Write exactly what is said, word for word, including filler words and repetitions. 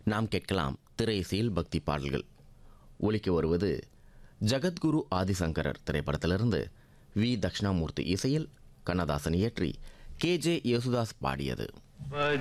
நாம் கேட்கலாம் திரைசீல் பக்தி பாடல்கள். ஒலிக்க வருவது ஜகத்குரு ஆதிசங்கரர் திரைப்படத்திலிருந்து வி தட்சிணாமூர்த்தி இசையில் கண்ணதாசன் இயற்றி கே ஜே யேசுதாஸ் பாடியது.